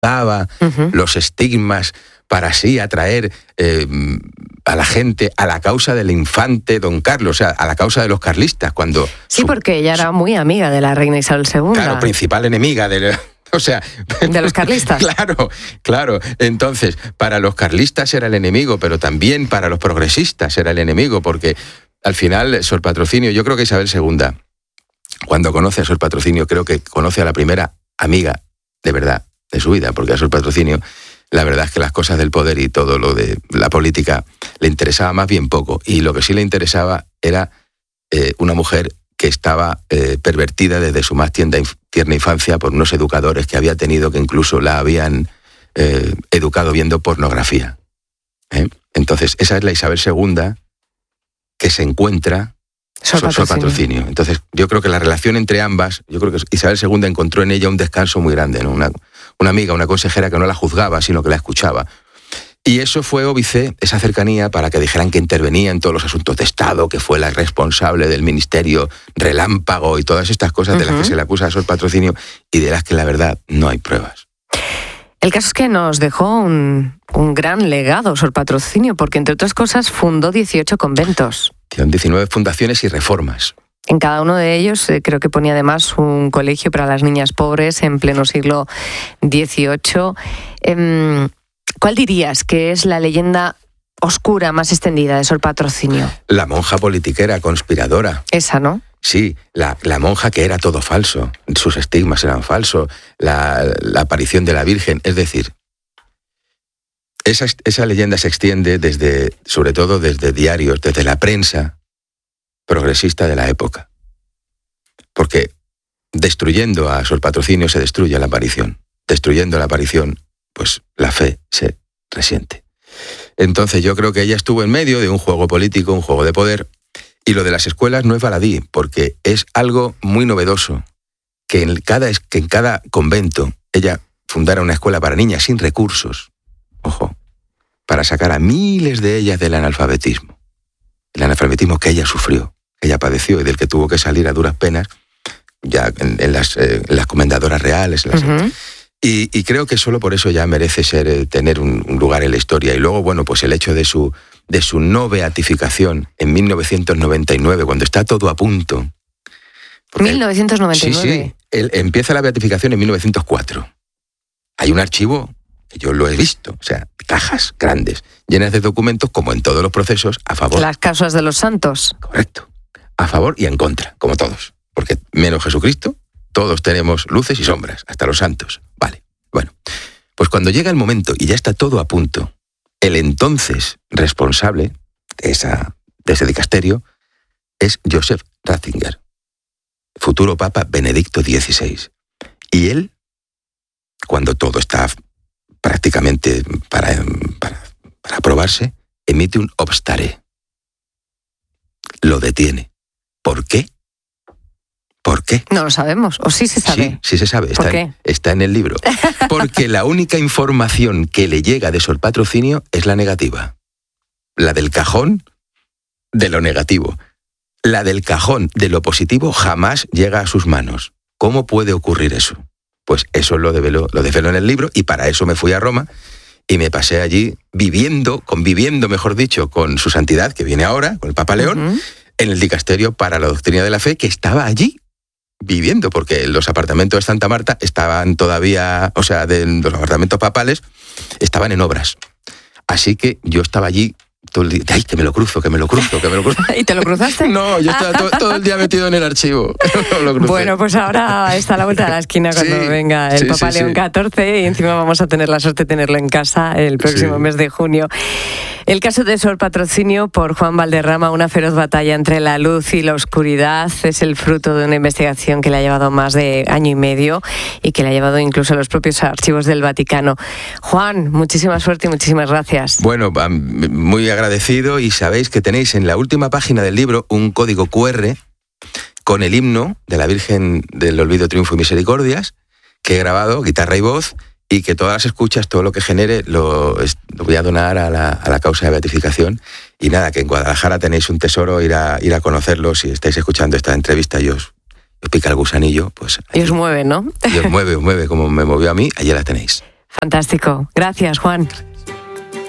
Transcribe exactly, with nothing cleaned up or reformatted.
daba uh-huh. los estigmas para así atraer eh, a la gente a la causa del infante don Carlos, o sea, a la causa de los carlistas. Cuando sí, su, porque ella era muy amiga de la reina Isabel segunda. Claro, principal enemiga de... O sea, de los carlistas. Claro, claro. Entonces, para los carlistas era el enemigo, pero también para los progresistas era el enemigo, porque al final, Sor Patrocinio, yo creo que Isabel segunda, cuando conoce a Sor Patrocinio, creo que conoce a la primera amiga de verdad de su vida, porque a Sor Patrocinio, la verdad es que las cosas del poder y todo lo de la política le interesaba más bien poco, y lo que sí le interesaba era eh, una mujer que estaba eh, pervertida desde su más tierna, tierna infancia por unos educadores que había tenido, que incluso la habían eh, educado viendo pornografía. ¿eh? Entonces, esa es la Isabel segunda que se encuentra Sor Patrocinio. Sor Patrocinio. Entonces, yo creo que la relación entre ambas, yo creo que Isabel segunda encontró en ella un descanso muy grande, ¿no? Una, una amiga, una consejera que no la juzgaba, sino que la escuchaba. Y eso fue óbice, esa cercanía, para que dijeran que intervenía en todos los asuntos de Estado, que fue la responsable del ministerio relámpago y todas estas cosas uh-huh. de las que se le acusa a Sor Patrocinio y de las que la verdad no hay pruebas. El caso es que nos dejó un, un gran legado, Sor Patrocinio, porque entre otras cosas fundó dieciocho conventos. diecinueve fundaciones y reformas. En cada uno de ellos eh, creo que ponía además un colegio para las niñas pobres en pleno siglo dieciocho. Eh, ¿Cuál dirías que es la leyenda oscura más extendida de Sor Patrocinio? La monja politiquera, conspiradora. Esa, ¿no? Sí, la, la monja que era todo falso, sus estigmas eran falsos, la, la aparición de la Virgen, es decir, esa, esa leyenda se extiende desde, sobre todo desde diarios, desde la prensa progresista de la época. Porque destruyendo a Sor Patrocinio se destruye la aparición. Destruyendo la aparición, pues la fe se resiente. Entonces yo creo que ella estuvo en medio de un juego político, un juego de poder, y lo de las escuelas no es baladí, porque es algo muy novedoso, que en cada, que en cada convento ella fundara una escuela para niñas sin recursos, ojo, para sacar a miles de ellas del analfabetismo. El analfabetismo que ella sufrió, que ella padeció y del que tuvo que salir a duras penas, ya en, en, las, eh, en las comendadoras reales. En las, uh-huh. y, y creo que solo por eso ya merece ser, eh, tener un, un lugar en la historia. Y luego, bueno, pues el hecho de su, de su no beatificación en mil novecientos noventa y nueve, cuando está todo a punto. mil novecientos noventa y nueve. Sí, sí. Él, empieza la beatificación en mil novecientos cuatro. Hay un archivo, yo lo he visto, o sea, cajas grandes, llenas de documentos, como en todos los procesos, a favor. Las causas de los santos. Correcto. A favor y en contra, como todos. Porque menos Jesucristo, todos tenemos luces y sombras, hasta los santos. Vale, bueno. Pues cuando llega el momento y ya está todo a punto, el entonces responsable de, esa, de ese dicasterio es Joseph Ratzinger, futuro Papa Benedicto dieciséis. Y él, cuando todo está prácticamente para, para, para aprobarse, emite un obstare. Lo detiene. ¿Por qué? ¿Por qué? No lo sabemos, o sí se sabe. Sí, sí se sabe, ¿Por está, qué? En, está en el libro. Porque la única información que le llega de Sor Patrocinio es la negativa. La del cajón de lo negativo. La del cajón de lo positivo jamás llega a sus manos. ¿Cómo puede ocurrir eso? Pues eso lo develo, lo develo en el libro, y para eso me fui a Roma y me pasé allí viviendo, conviviendo, mejor dicho, con su santidad, que viene ahora, con el Papa León, uh-huh. en el dicasterio para la doctrina de la fe, que estaba allí viviendo, porque los apartamentos de Santa Marta estaban todavía, o sea, de los apartamentos papales, estaban en obras. Así que yo estaba allí todo el día, ay, que me lo cruzo, que me lo cruzo, que me lo cruzo. ¿Y te lo cruzaste? No, yo estaba todo, todo el día metido en el archivo. No lo crucé. Bueno, pues ahora está a la vuelta de la esquina cuando sí, venga el sí, Papa sí, León sí. catorce, y encima vamos a tener la suerte de tenerlo en casa el próximo sí. mes de junio. El caso de Sor Patrocinio por Juan Valderrama, una feroz batalla entre la luz y la oscuridad, es el fruto de una investigación que le ha llevado más de año y medio y que le ha llevado incluso a los propios archivos del Vaticano. Juan, muchísima suerte y muchísimas gracias. Bueno, muy agradecido, y sabéis que tenéis en la última página del libro un código cu erre con el himno de la Virgen del Olvido, Triunfo y Misericordias, que he grabado, guitarra y voz, y que todas las escuchas, todo lo que genere, lo, lo voy a donar a la, a la causa de beatificación. Y nada, que en Guadalajara tenéis un tesoro, ir a, ir a conocerlo. Si estáis escuchando esta entrevista y os, os pica el gusanillo, pues... Y os mueve, ¿no? Y os mueve, os mueve, como me movió a mí, allí la tenéis. Fantástico. Gracias, Juan.